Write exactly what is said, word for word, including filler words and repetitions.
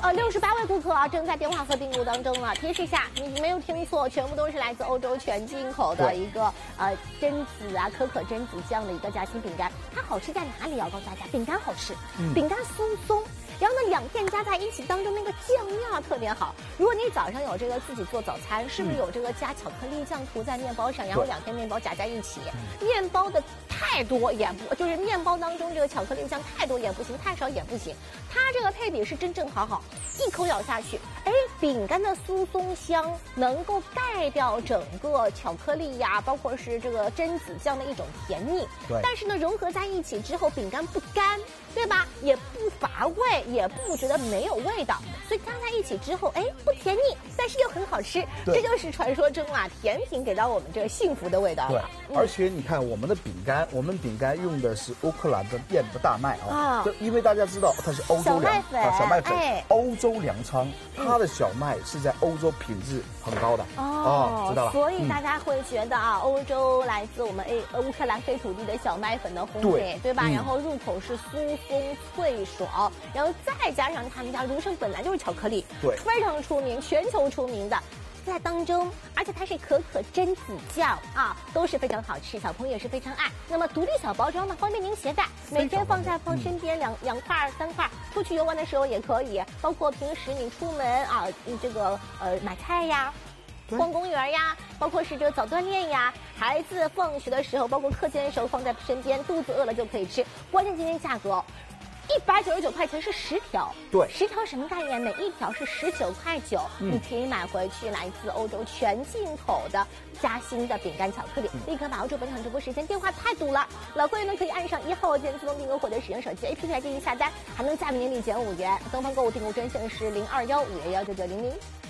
呃六十八位顾客啊正在电话和订购当中了。提示一下，你没有听错，全部都是来自欧洲全进口的一个呃榛子啊可可榛子酱的一个夹心饼干。它好吃在哪里啊？告诉大家，饼干好吃， 嗯、 饼干松松。 然后呢，两片加在一起当中，那个酱料特别好。如果你早上有这个自己做早餐，是不是有这个加巧克力酱涂在面包上，然后两片面包夹在一起？面包的太多也不，就是面包当中这个巧克力酱太多也不行，太少也不行。它这个配比是真正好好，一口咬下去，哎，饼干的酥松香能够盖掉整个巧克力呀，包括是这个榛子酱的一种甜腻。 对。 但是呢，融合在一起之后，饼干不干，对吧？也不乏味。 也不觉得没有味道，所以加在一起之后，哎，不甜腻，但是又很好吃，这就是传说中啊甜品给到我们这个幸福的味道了。 对，嗯、而且你看我们的饼干，我们饼干用的是乌克兰的燕不大麦啊，哦、因为大家知道它是欧洲粮啊小麦粉，哎、欧洲粮仓，它的小麦是在欧洲品质很高的哦， 哦知道了。 所以大家会觉得啊，欧洲来自我们 A 乌克兰黑土地的小麦粉的烘焙，对, 对吧？嗯、然后入口是酥松脆爽，然后。 再加上他们家如生本来就是巧克力， 对， 非常出名，全球出名的，在当中，而且它是可可榛子酱啊，都是非常好吃，小朋友也是非常爱。那么独立小包装呢，方便您携带，每天放在放身边两两块三块，出去游玩的时候也可以，包括平时你出门啊，你这个呃买菜呀。 逛公园呀，包括是这个早锻炼呀，孩子放学的时候，包括课间的时候放在身边，肚子饿了就可以吃。关键今天价格，一百九十九块钱是十条， 对， 十条什么概念？每一条是十九块九，嗯、你可以买回去来自欧洲全进口的夹心的饼干巧克力，嗯、立刻把握住本场直播时间，电话太堵了，老会员呢可以按上一号键自动订购或者使用手机 A P P 来进行下单，还能加年礼减五元。东方购物订购专线是零二幺五幺幺九九零零。